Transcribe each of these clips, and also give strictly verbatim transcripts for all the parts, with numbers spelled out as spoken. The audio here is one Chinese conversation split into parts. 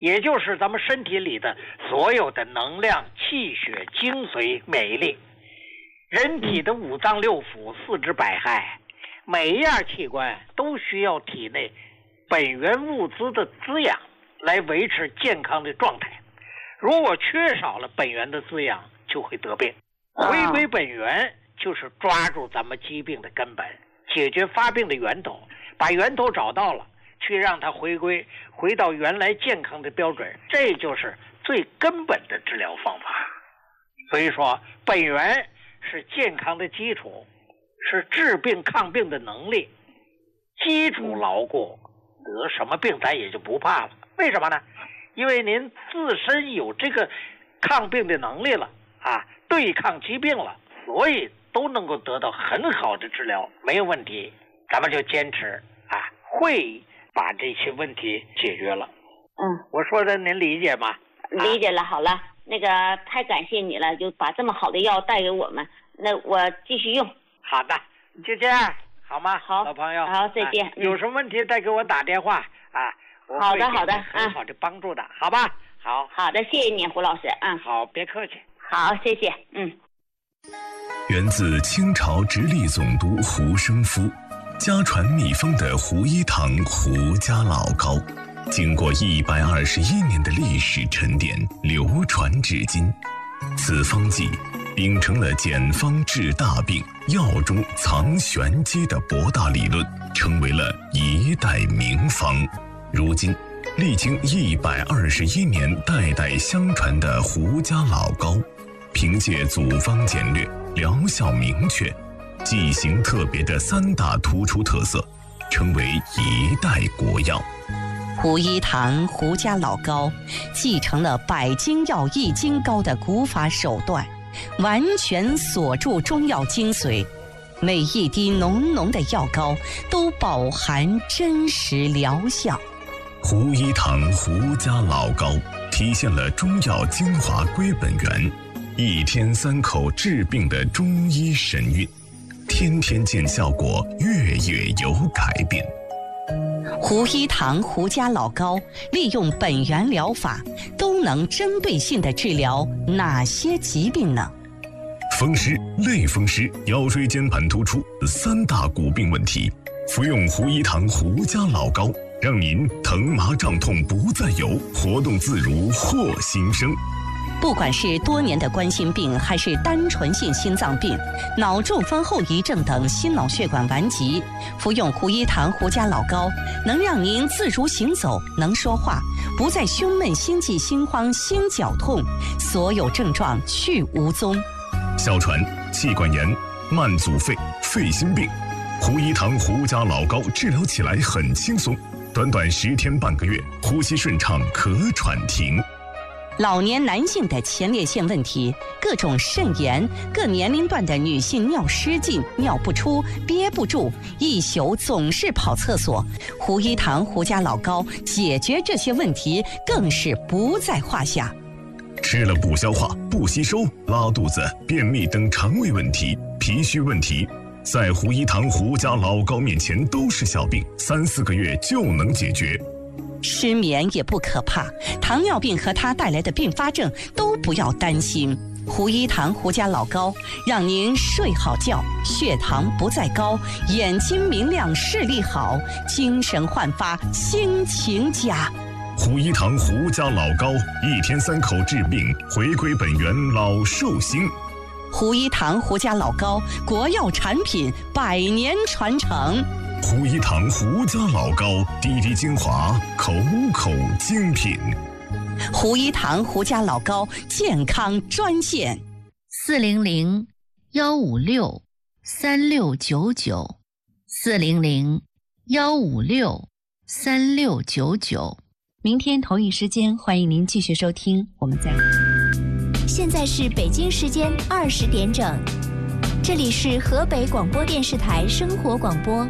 也就是咱们身体里的所有的能量、气血、精髓、美丽。人体的五脏六腑、四肢百骸，每一样器官都需要体内本源物资的滋养来维持健康的状态。如果缺少了本源的滋养，就会得病。回归本源就是抓住咱们疾病的根本，解决发病的源头，把源头找到了，去让它回归回到原来健康的标准，这就是最根本的治疗方法。所以说本源是健康的基础，是治病抗病的能力。基础牢固，得什么病咱也就不怕了。为什么呢？因为您自身有这个抗病的能力了啊，对抗疾病了，所以都能够得到很好的治疗，没有问题。咱们就坚持啊，会把这些问题解决了。 嗯， 我说的您理解吗？ 理解了。好了，那个太感谢你了，就把这么好的药带给我们，那我继续用。 好的，就这样好吗？ 好， 老朋友， 好，再见。 啊、有什么问题再给我打电话啊。 好的，好的， 很好的帮助的，好吧？好好的，谢谢你，胡老师。嗯， 好，别客气。 好，谢谢。嗯。 源自清朝直隶总督胡生夫，家传秘方的胡一堂胡家老膏，经过一百二十一年的历史沉淀，流传至今。此方剂秉承了简方治大病、药中藏玄机的博大理论，成为了一代名方。如今历经一百二十一年代代相传的胡家老膏，凭借组方简略、疗效明确、剂型特别的三大突出特色，成为一代国药。 胡一堂胡家老膏继承了百金药易筋膏的古法手段，完全锁住中药精髓，每一滴浓浓的药膏都饱含真实疗效。 胡一堂胡家老膏体现了中药精华归本源，一天三口治病的中医神韵，天天见效果，月月有改变。 胡一堂胡家老膏利用本源疗法，都能针对性地治疗哪些疾病呢？ 风湿、类风湿、腰椎间盘突出三大骨病问题，服用胡一堂胡家老膏，让您疼麻胀痛不再有，活动自如获新生。 不管是多年的冠心病，还是单纯性心脏病、脑中风后遗症等心脑血管顽疾，服用胡一堂胡家老膏，能让您自如行走，能说话，不再胸闷、心悸、心慌、心绞痛，所有症状去无踪。 哮喘、气管炎、慢阻肺、肺心病，胡一堂胡家老膏治疗起来很轻松，短短十天半个月，呼吸顺畅，咳喘停。 老年男性的前列腺问题，各种肾炎，各年龄段的女性尿失禁、尿不出、憋不住，一宿总是跑厕所，胡一堂胡家老膏解决这些问题更是不在话下。 吃了不消化、不吸收、拉肚子、便秘等肠胃问题、脾虚问题，在胡一堂胡家老膏面前都是小病，三四个月就能解决。 失眠也不可怕，糖尿病和它带来的并发症都不要担心。胡一堂胡家老膏让您睡好觉，血糖不再高，眼睛明亮，视力好，精神焕发，心情佳。 胡一堂胡家老膏，一天三口治病，回归本源，老寿星。 胡一堂胡家老膏，国药产品，百年传承。 胡一堂胡家老膏，滴滴精华，口口精品。 胡一堂胡家老膏健康专线： 四零零幺五六三六九九，四零零幺五六三六九九。 明天同一时间，欢迎您继续收听，我们再会。 现在是北京时间二十点整，这里是河北广播电视台生活广播。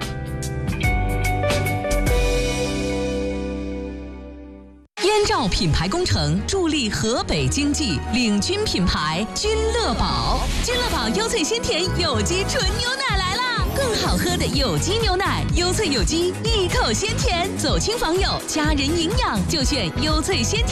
燕赵品牌工程助力河北经济，领军品牌君乐宝。君乐宝优萃鲜甜有机纯牛奶来啦！更好喝的有机牛奶，优萃有机，一口鲜甜。走亲访友，家人营养，就选优萃鲜甜。